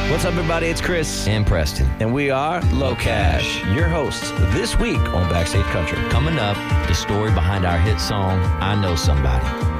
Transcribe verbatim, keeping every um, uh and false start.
What's up, everybody? It's Chris. And Preston. And we are Low Cash, your hosts this week on Backstage Country. Coming up, the story behind our hit song, I Know Somebody.